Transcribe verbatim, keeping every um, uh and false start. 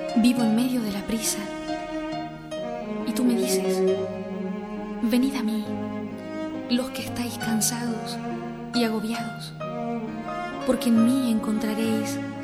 Vivo en medio de la prisa y tú me dices: venid a mí, los que estáis cansados y agobiados, porque en mí encontraréis